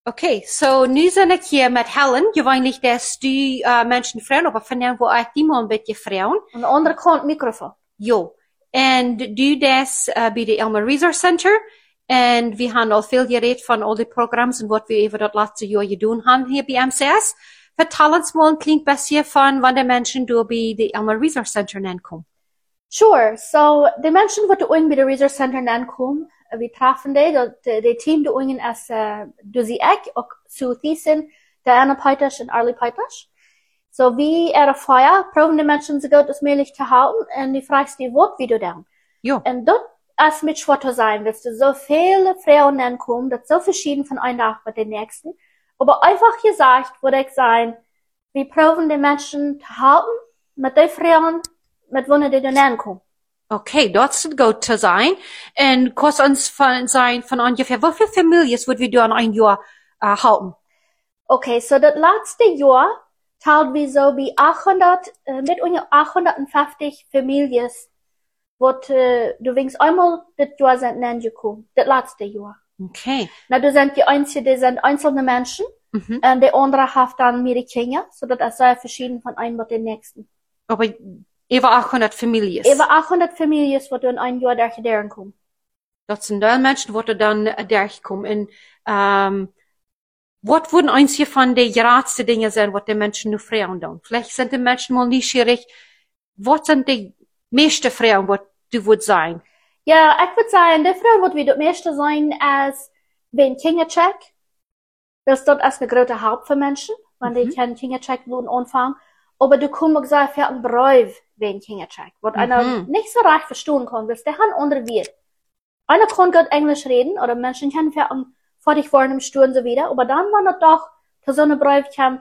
Okay, so nu zijn ik hier met Helen. Gewöhnlich dass du Menschen Frauen, aber von denen wo ich die mal ein bisschen Frauen. Aan de andere kant microfoon. Jo. En du das bij de Elmer Resource Center. En we hebben al veel geredet van al die programma's en wat we even dat laatste jaar gedaan hebben hier bij MCS. Vertel ons mal een klein beetje van wat de mensen door bij de Elmer Resource Center aankomen. Sure. So, de mensen wat bij de Resource Center aankomen, we treffen de team de ungen as Duzi Ek, ook Sue Thiessen, Diana Peiters en Arlie Peiters. So, wie feier, proben de mensen zo goed als mogelijk te houden en die fragst die wat wie du dan. Jo. En dat als mit schwatter sein, dass du so viele Frauen ankommen, das so verschieden von einem Tag mit den nächsten. Aber einfach gesagt, würde ich sagen, wir proben die Menschen zu halten, mit den Frauen, mit denen die dann ankommen. Okay, das ist gut zu sein. Und kannst uns sein von ungefähr, wie viele Familien würden wir da in ein Jahr halten? Okay, so das letzte Jahr teilt wir so bei 800, mit ungefähr 850 Familien, wat du wings einmal das Jahr sind angekommen, das letzte Jahr. Okay. Na, du sind die einzelne Menschen, und die andere haben dann mehr Kinder, so das ist sehr verschieden von einem mit dem nächsten. Aber über 800 Familien. Über 800 Familien, die in ein Jahr durchgehen kommen. Das sind die Menschen, die dann durchkommen. Und, was würden eins hier von den geratsten Dingen sein, was die Menschen nur fragen dann? Vielleicht sind die Menschen mal neugierig. Was sind die meeste Frauen, was du würdest sein? Ja, ich würde sagen, die Frauen, was wir das meiste sein, als wenn Kindercheck. Das dort als eine große Haupt für Menschen, wenn die keinen Kindercheck würden anfangen. Aber du kommst auch sagen, für einen Brief wenn Kindercheck. Was einer nicht so recht verstehen kann, weil der haben andere Wert. Einer kann gut Englisch reden, oder Menschen können für einen fertig vor einem Stuhl und so wieder, aber dann, wenn er doch zu so einem Brief kommt,